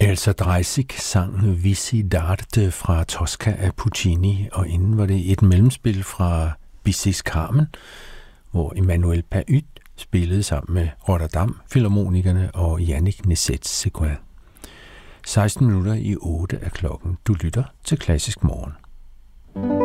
Elsa Dreisig sang Visi d'arte fra Tosca af Puccini, og inden var det et mellemspil fra Bizet's Carmen, hvor Emmanuel Pahud spillede sammen med Rotterdam Filharmonikerne og Yannick Nézet-Séguin. 16 minutter i 8 af klokken. Du lytter til Klassisk Morgen.